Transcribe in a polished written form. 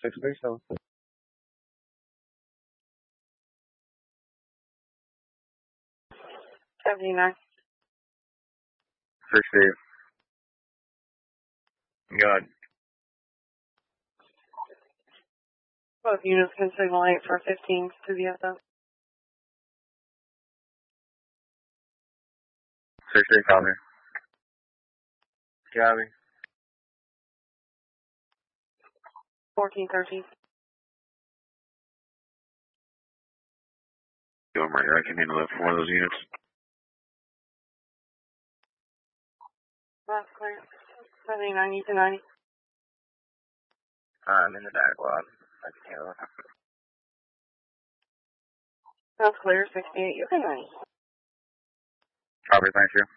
637. 79. 68. Go ahead. Both units can signal 8 for 15 to the SF. 68, copy. Copy. 1413. Going right here. I can handle it for one of those units. That's clear. 79, you can 90. I'm in the backlog. I can handle it. That's clear. 68, you can 90. Copy, thank you.